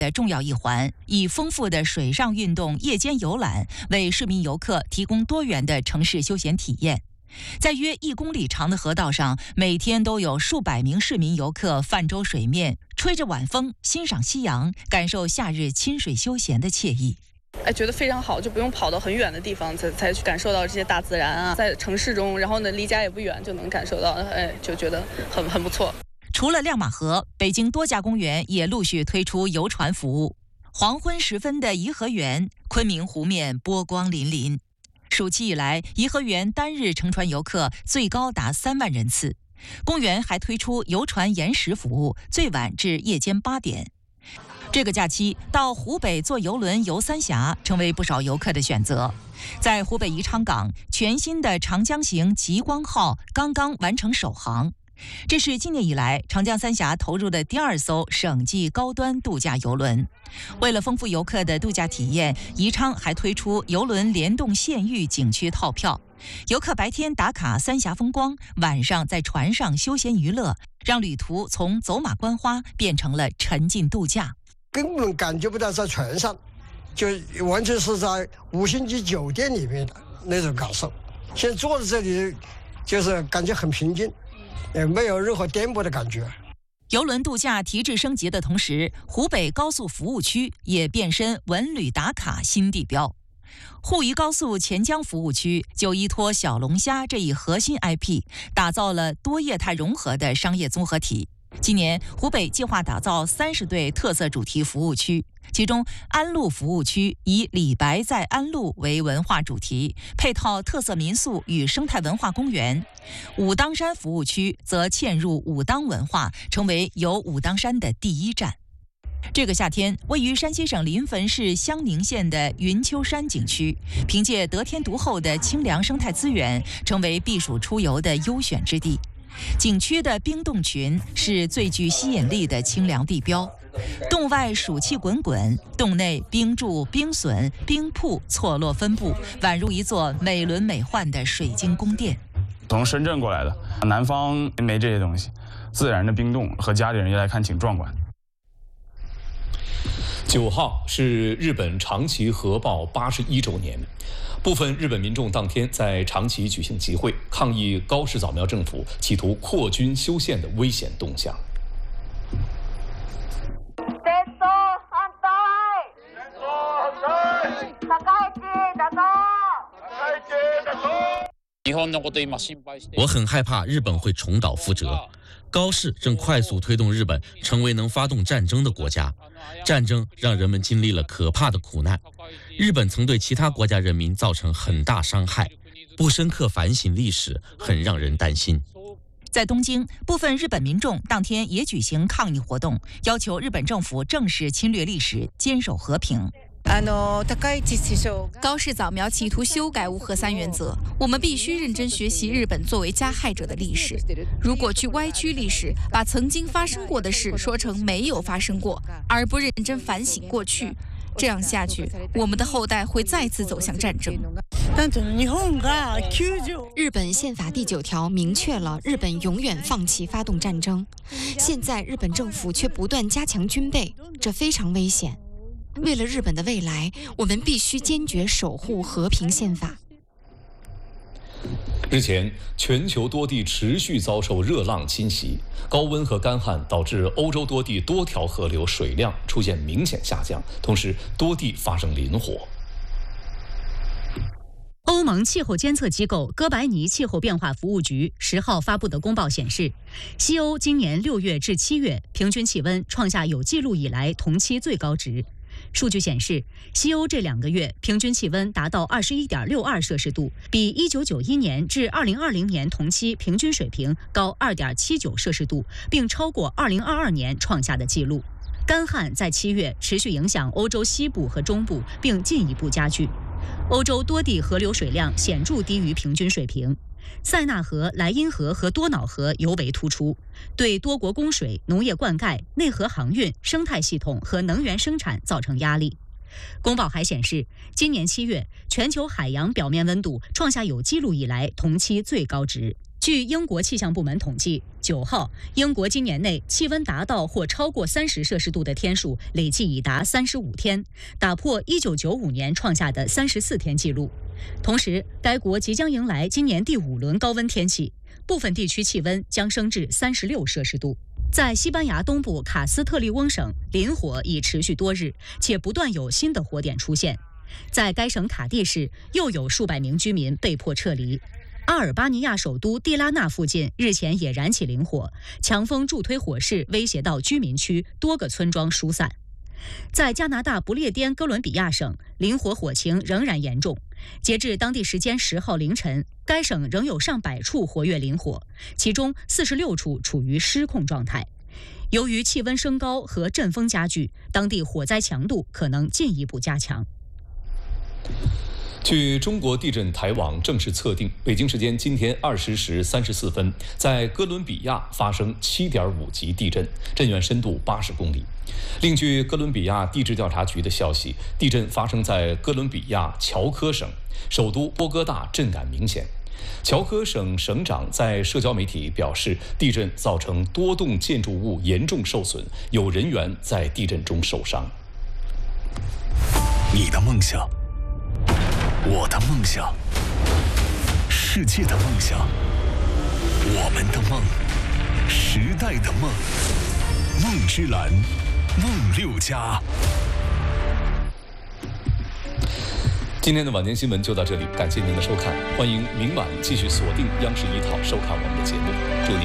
的重要一环，以丰富的水上运动夜间游览为市民游客提供多元的城市休闲体验。在约1公里长的河道上，每天都有数百名市民游客泛舟水面，吹着晚风，欣赏夕阳，感受夏日亲水休闲的惬意。 觉得非常好，就不用跑到很远的地方才去感受到这些大自然啊，在城市中，然后呢离家也不远，就能感受到，就觉得很不错。 除了亮马河，北京多家公园也陆续推出游船服务。黄昏时分的颐和园，昆明湖面波光粼粼。暑期以来，颐和园单日乘船游客最高达3万人次。公园还推出游船延时服务，最晚至夜间8点。这个假期到湖北坐游轮游三峡，成为不少游客的选择。在湖北宜昌港，全新的长江型极光号刚刚完成首航。这是今年以来长江三峡投入的第2艘省际高端度假游轮。为了丰富游客的度假体验，宜昌还推出游轮联动县域景区套票，游客白天打卡三峡风光，晚上在船上休闲娱乐，让旅途从走马观花变成了沉浸度假。 根本感觉不到在船上，就完全是在5星级酒店里面的那种感受。现在坐在这里，就是感觉很平静，也没有任何颠簸的感觉。 邮轮度假提质升级的同时，湖北高速服务区也变身文旅打卡新地标。沪渝高速钱江服务区就依托小龙虾这一核心 IP， 打造了多业态融合的商业综合体。今年，湖北计划打造30对特色主题服务区，其中安陆服务区以李白在安陆为文化主题，配套特色民宿与生态文化公园；武当山服务区则嵌入武当文化，成为游武当山的第1站。这个夏天，位于山西省临汾市襄宁县的云丘山景区，凭借得天独厚的清凉生态资源，成为避暑出游的优选之地。景区的冰洞群是最具吸引力的清凉地标，洞外暑气滚滚，洞内冰柱、冰笋、冰瀑错落分布，宛如一座美轮美奂的水晶宫殿。 从深圳过来的，南方没这些东西，自然的冰洞和家里人一来看挺壮观。 9号是日本长崎核爆81周年，部分日本民众当天在长崎举行集会，抗议高市早苗政府企图扩军修宪的危险动向。 我很害怕日本会重蹈覆辙。高市正快速推动日本成为能发动战争的国家，战争让人们经历了可怕的苦难。日本曾对其他国家人民造成很大伤害，不深刻反省历史，很让人担心。 在东京，部分日本民众当天也举行抗议活动，要求日本政府正视侵略历史，坚守和平。 高市早苗企图修改无核三原则，我们必须认真学习日本作为加害者的历史。如果去歪曲历史，把曾经发生过的事说成没有发生过，而不认真反省过去，这样下去，我们的后代会再次走向战争。 日本宪法第9条明确了日本永远放弃发动战争，现在日本政府却不断加强军备，这非常危险。为了日本的未来，我们必须坚决守护和平宪法。 日前，全球多地持续遭受热浪侵袭，高温和干旱导致欧洲多地多条河流水量出现明显下降，同时多地发生林火。 欧盟气候监测机构哥白尼气候变化服务局10号发布的公报显示，西欧今年6月至7月平均气温创下有记录以来同期最高值。数据显示，西欧这2个月平均气温达到21.62摄氏度，比1991年至2020年同期平均水平高2.79摄氏度，并超过2022年创下的纪录。干旱在7月持续影响欧洲西部和中部，并进一步加剧。欧洲多地河流水量显著低于平均水平，塞纳河、莱茵河和多瑙河尤为突出，对多国供水、农业灌溉、内河航运、生态系统和能源生产造成压力。公报还显示，今年7月，全球海洋表面温度创下有记录以来同期最高值。据英国气象部门统计 9号，英国今年内气温达到或超过30摄氏度的天数累计已达35天，打破1995年创下的34天纪录。同时，该国即将迎来今年第5轮高温天气，部分地区气温将升至36摄氏度。在西班牙东部卡斯特利翁省，林火已持续多日，且不断有新的火点出现。在该省卡蒂市，又有数百名居民被迫撤离。阿尔巴尼亚首都蒂拉纳附近日前也燃起林火，强风助推火势威胁到居民区，多个村庄疏散。在加拿大不列颠哥伦比亚省，林火火情仍然严重。截至当地时间10号凌晨，该省仍有上百处活跃林火，其中46处处于失控状态。由于气温升高和阵风加剧，当地火灾强度可能进一步加强。 据中国地震台网正式测定，北京时间今天20时34分，在哥伦比亚发生7.5级地震，震源深度80公里。另据哥伦比亚地质调查局的消息，地震发生在哥伦比亚乔科省，首都波哥大震感明显。乔科省省长在社交媒体表示，地震造成多栋建筑物严重受损，有人员在地震中受伤。 你的梦想，我的梦想，世界的梦想，我们的梦，时代的梦，梦之蓝，梦6家。 今天的晚间新闻就到这里，感谢您的收看，欢迎明晚继续锁定央视1套收看我们的节目，祝您